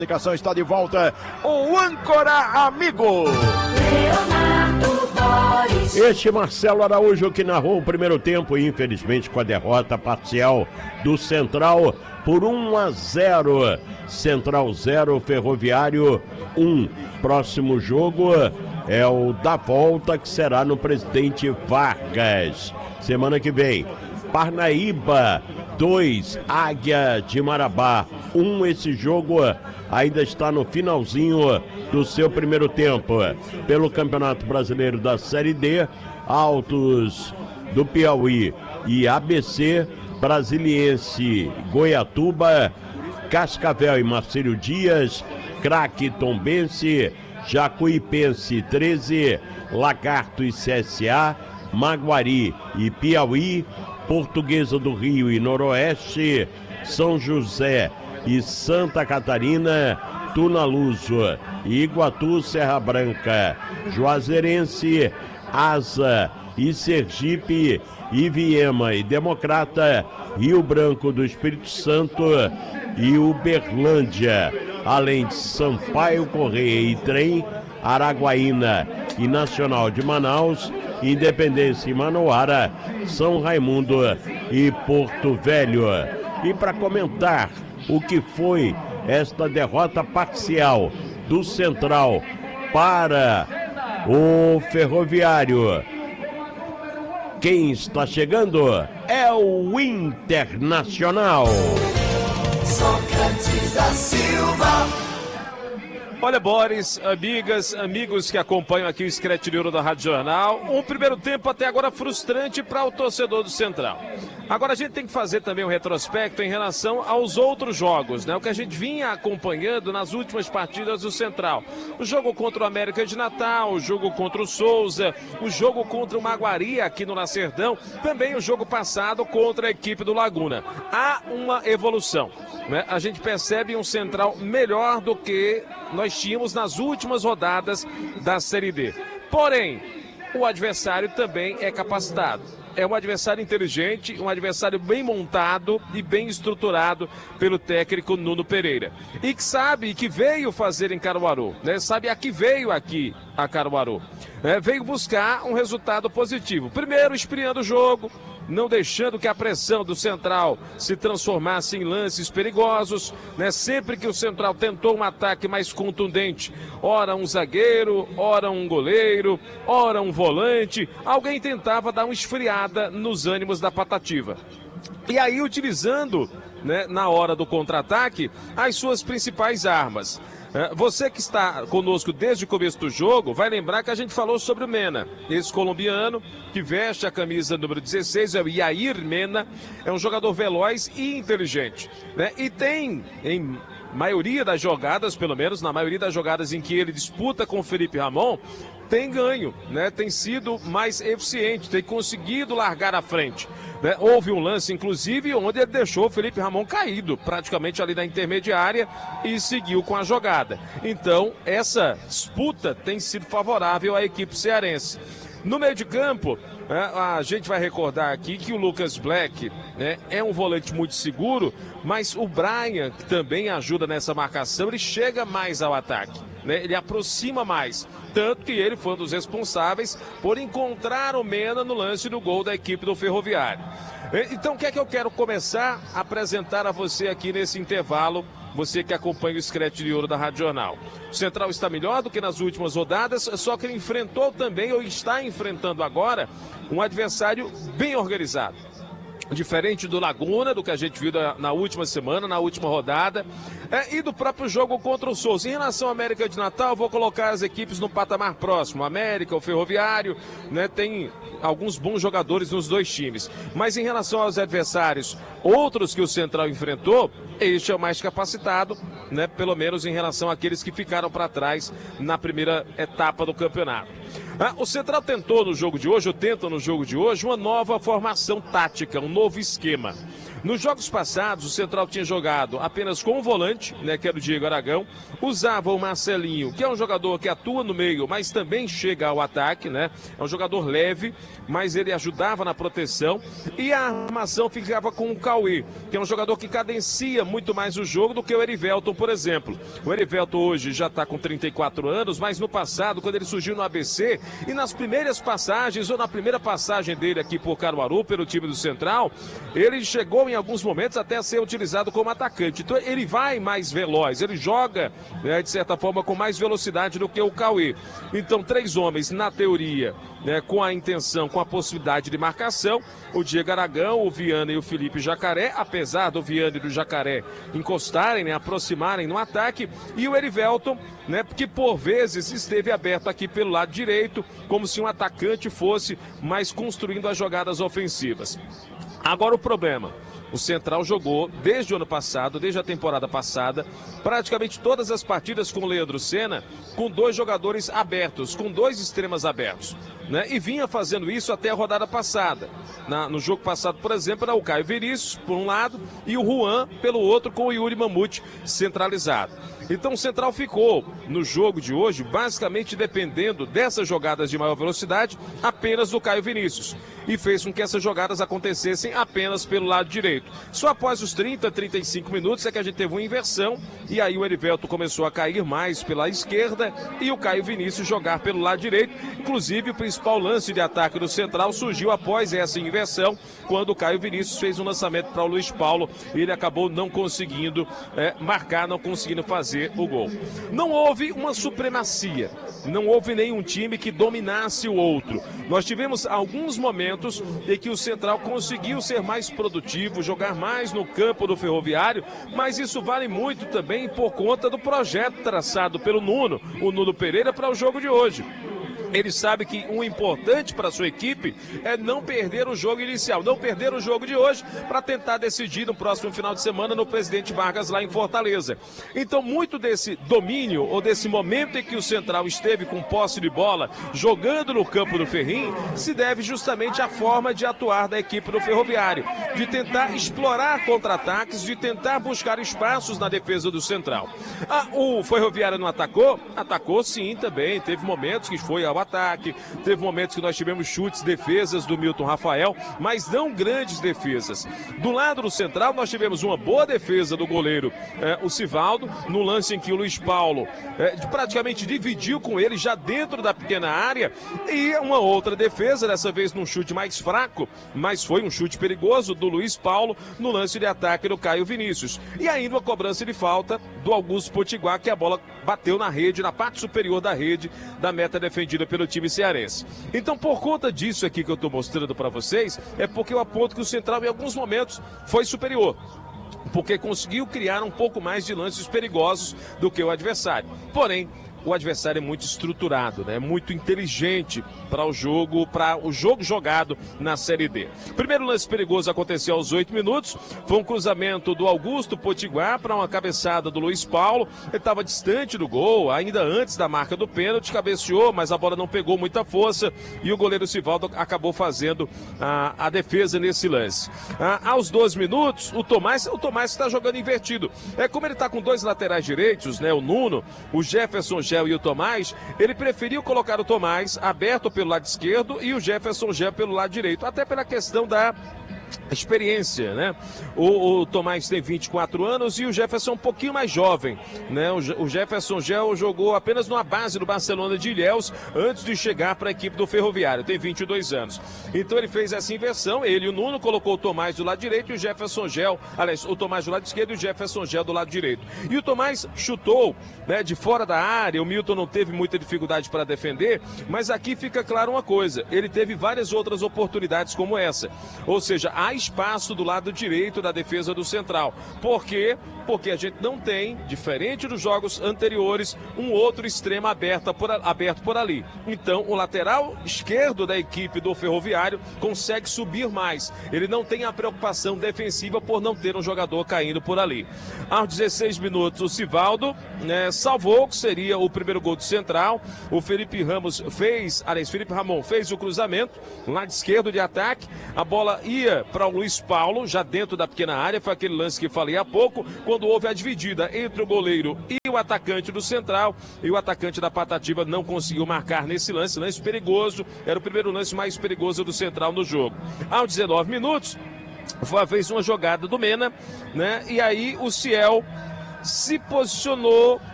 A comunicação está de volta, o âncora amigo. Este Marcelo Araújo que narrou o primeiro tempo, infelizmente com a derrota parcial do Central por 1-0. Central 0, Ferroviário 1. Próximo jogo é o da volta, que será no Presidente Vargas. Semana que vem, Parnaíba 2, Águia de Marabá 1. Esse jogo ainda está no finalzinho do seu primeiro tempo. Pelo Campeonato Brasileiro da Série D, Altos do Piauí e ABC, Brasiliense, Goiatuba, Cascavel e Marcílio Dias, Craque Tombense, Jacuipense 13, Lagarto e CSA, Maguari e Piauí, Portuguesa do Rio e Noroeste, São José e Santa Catarina, Tunaluso e Iguatu, Serra Branca, Juazeirense, Asa e Sergipe, Iviema e Democrata, Rio Branco do Espírito Santo e Uberlândia, além de Sampaio Correia e Trem, Araguaína e Nacional de Manaus, Independência e Manauara, São Raimundo e Porto Velho. E para comentar o que foi esta derrota parcial do Central para o Ferroviário, quem está chegando é o Internacional. Sócrates da Silva. Olha, Boris, amigas, amigos que acompanham aqui o Scratch de Ouro da Rádio Jornal, um primeiro tempo até agora frustrante para o torcedor do Central. Agora a gente tem que fazer também um retrospecto em relação aos outros jogos, né? O que a gente vinha acompanhando nas últimas partidas do Central. O jogo contra o América de Natal, o jogo contra o Souza, o jogo contra o Maguari aqui no Lacerdão, também o jogo passado contra a equipe do Laguna. Há uma evolução, né? A gente percebe um Central melhor do que nós tínhamos nas últimas rodadas da Série D. Porém, o adversário também é capacitado. É um adversário inteligente, um adversário bem montado e bem estruturado pelo técnico Nuno Pereira. E que sabe que veio fazer em Caruaru, né? Sabe a que veio aqui a Caruaru. Veio buscar um resultado positivo. Primeiro, esfriando o jogo, não deixando que a pressão do Central se transformasse em lances perigosos, né? Sempre que o Central tentou um ataque mais contundente, ora um zagueiro, ora um goleiro, ora um volante, alguém tentava dar uma esfriada nos ânimos da Patativa. E aí, utilizando, né, na hora do contra-ataque, as suas principais armas. Você que está conosco desde o começo do jogo vai lembrar que a gente falou sobre o Mena, esse colombiano que veste a camisa número 16, é o Yair Mena, é um jogador veloz e inteligente, né? E tem, em maioria das jogadas, pelo menos na maioria das jogadas em que ele disputa com o Felipe Ramon, tem ganho, né? Tem sido mais eficiente, tem conseguido largar à frente, né? Houve um lance, inclusive, onde ele deixou o Felipe Ramon caído, praticamente ali na intermediária, e seguiu com a jogada. Então, essa disputa tem sido favorável à equipe cearense. No meio de campo, a gente vai recordar aqui que o Lucas Black, né, é um volante muito seguro, mas o Brian, que também ajuda nessa marcação, ele chega mais ao ataque, né? Ele aproxima mais. Tanto que ele foi um dos responsáveis por encontrar o Mena no lance do gol da equipe do Ferroviário. Então, o que é que eu quero começar a apresentar a você aqui nesse intervalo, você que acompanha o Scratch de Ouro da Rádio Jornal? O Central está melhor do que nas últimas rodadas, só que ele enfrentou também, ou está enfrentando agora, um adversário bem organizado. Diferente do Laguna, do que a gente viu na última semana, na última rodada, e do próprio jogo contra o Souza. Em relação à América de Natal, vou colocar as equipes no patamar próximo. A América, o Ferroviário, né, tem alguns bons jogadores nos dois times. Mas em relação aos adversários, outros que o Central enfrentou, este é o mais capacitado, né, pelo menos em relação àqueles que ficaram para trás na primeira etapa do campeonato. O Central tentou no jogo de hoje, ou tenta no jogo de hoje, uma nova formação tática, um novo esquema. Nos jogos passados, o Central tinha jogado apenas com um volante, né, que era o Diego Aragão, usava o Marcelinho, que é um jogador que atua no meio, mas também chega ao ataque, né? É um jogador leve, mas ele ajudava na proteção, e a armação ficava com o Cauê, que é um jogador que cadencia muito mais o jogo do que o Erivelton, por exemplo. O Erivelton hoje já está com 34 anos, mas no passado, quando ele surgiu no ABC, e nas primeiras passagens, ou na primeira passagem dele aqui por Caruaru, pelo time do Central, ele chegou em alguns momentos até a ser utilizado como atacante. Então ele vai mais veloz, ele joga, né, de certa forma, com mais velocidade do que o Cauê. Então 3 homens, na teoria, né, com a intenção, com a possibilidade de marcação, o Diego Aragão, o Viana e o Felipe Jacaré, apesar do Viana e do Jacaré encostarem, né, aproximarem no ataque, e o Erivelton, né, que por vezes esteve aberto aqui pelo lado direito, como se um atacante fosse mais construindo as jogadas ofensivas. Agora o problema, o Central jogou desde o ano passado, desde a temporada passada, praticamente todas as partidas com o Leandro Senna, com 2 jogadores abertos, com 2 extremas abertos, né? E vinha fazendo isso até a rodada passada. No jogo passado, por exemplo, era o Caio Vinícius, por um lado, e o Juan, pelo outro, com o Yuri Mamute centralizado. Então o Central ficou, no jogo de hoje, basicamente dependendo dessas jogadas de maior velocidade, apenas do Caio Vinícius. E fez com que essas jogadas acontecessem apenas pelo lado direito. Só após os 30, 35 minutos é que a gente teve uma inversão, e aí o Erivelton começou a cair mais pela esquerda e o Caio Vinícius jogar pelo lado direito. Inclusive o principal lance de ataque do Central surgiu após essa inversão, quando o Caio Vinícius fez um lançamento para o Luiz Paulo e ele acabou não conseguindo marcar, não conseguindo fazer o gol. Não houve uma supremacia, não houve nenhum time que dominasse o outro. Nós tivemos alguns momentos em que o Central conseguiu ser mais produtivo, jogar mais no campo do Ferroviário, mas isso vale muito também por conta do projeto traçado pelo Nuno, o Nuno Pereira, para o jogo de hoje. Ele sabe que o importante para a sua equipe é não perder o jogo inicial, não perder o jogo de hoje para tentar decidir no próximo final de semana no Presidente Vargas lá em Fortaleza. Então muito desse domínio ou desse momento em que o Central esteve com posse de bola jogando no campo do Ferrinho se deve justamente à forma de atuar da equipe do Ferroviário, de tentar explorar contra-ataques, de tentar buscar espaços na defesa do Central. O Ferroviário não atacou? Atacou sim também, teve momentos que foi ao ataque, teve momentos que nós tivemos chutes, defesas do Milton Rafael, mas não grandes defesas. Do lado do Central nós tivemos uma boa defesa do goleiro, o Sivaldo, no lance em que o Luiz Paulo praticamente dividiu com ele já dentro da pequena área, e uma outra defesa, dessa vez num chute mais fraco, mas foi um chute perigoso do Luiz Paulo no lance de ataque do Caio Vinícius. E ainda uma cobrança de falta do Augusto Potiguar, que a bola bateu na rede, na parte superior da rede da meta defendida pelo time cearense. Então, por conta disso aqui que eu estou mostrando para vocês, é porque eu aponto que o Central em alguns momentos foi superior, porque conseguiu criar um pouco mais de lances perigosos do que o adversário. Porém, o adversário é muito estruturado, né? Muito inteligente para o jogo jogado na Série D. Primeiro lance perigoso aconteceu aos 8 minutos, foi um cruzamento do Augusto Potiguar para uma cabeçada do Luiz Paulo. Ele estava distante do gol, ainda antes da marca do pênalti, cabeceou, mas a bola não pegou muita força e o goleiro Sivaldo acabou fazendo a defesa nesse lance. Aos 12 minutos, o Tomás está jogando invertido. Como ele está com 2 laterais direitos, né? O Nuno, o Jefferson Gel e o Tomás, ele preferiu colocar o Tomás aberto pelo lado esquerdo e o Jefferson Gel pelo lado direito, até pela questão da experiência, né? O Tomás tem 24 anos e o Jefferson um pouquinho mais jovem, né? O Jefferson Gel jogou apenas numa base do Barcelona de Ilhéus antes de chegar para a equipe do Ferroviário, tem 22 anos. Então ele fez essa inversão, ele e o Nuno colocou o Tomás do lado direito e o Jefferson Gel, aliás, o Tomás do lado esquerdo e o Jefferson Gel do lado direito. E o Tomás chutou, né, de fora da área, o Milton não teve muita dificuldade para defender, mas aqui fica claro uma coisa, ele teve várias outras oportunidades como essa, ou seja, há espaço do lado direito da defesa do Central. Por quê? Porque a gente não tem, diferente dos jogos anteriores, um outro extremo aberto por ali. Então, o lateral esquerdo da equipe do Ferroviário consegue subir mais. Ele não tem a preocupação defensiva por não ter um jogador caindo por ali. Aos 16 minutos, o Sivaldo salvou, que seria o primeiro gol do Central. O Felipe Ramon fez o cruzamento, lado esquerdo de ataque. A bola ia para o Luiz Paulo, já dentro da pequena área. Foi aquele lance que falei há pouco, quando houve a dividida entre o goleiro e o atacante do Central, e o atacante da Patativa não conseguiu marcar nesse lance perigoso, era o primeiro lance mais perigoso do Central no jogo. Aos 19 minutos, fez uma jogada do Mena, né? E aí o Ciel se posicionou